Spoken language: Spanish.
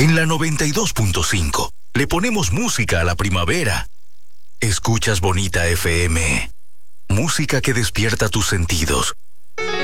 En la 92.5 le ponemos música a la primavera. Escuchas Bonita FM. Música que despierta tus sentidos,